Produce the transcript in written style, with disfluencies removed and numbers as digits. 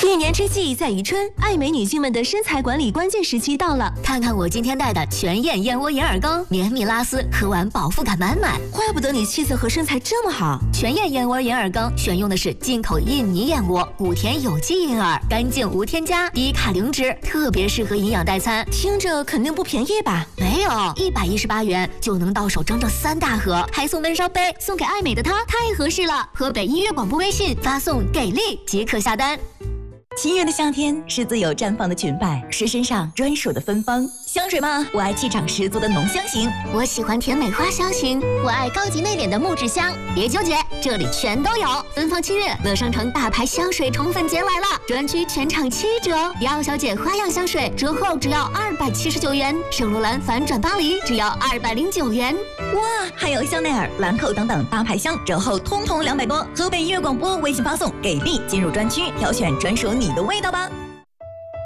一年之计在于春，爱美女性们的身材管理关键时期到了。 看看我今天带的全燕燕窝银耳羹，绵密拉丝，喝完饱腹感满满。 怪不得你气色和身材这么好。 全燕燕窝银耳羹选用的是进口印尼燕窝，谷田有机银耳，干净无添加，低卡零脂，特别适合营养代餐。 听着肯定不便宜吧？ 没有，118元就能到手整整3大盒，还送温烧杯，送给爱美的她太合适了。河北音乐广播微信发送“给力”即可下单。 七月的夏天是自由绽放的裙摆，是身上专属的芬芳。香水吗？我爱气场十足的浓香型， 我喜欢甜美花香型，我爱高级内敛的木质香。别纠结，这里全都有。芬芳7月，乐商城大牌香水宠粉节来了，专区全场7折。迪奥小姐花样香水折后只要279元，圣罗兰反转巴黎只要209元。 哇，还有香奈儿、兰蔻等等大牌香，折后通通200多。河北音乐广播微信发送“给力”进入专区，挑选专属你的味道吧。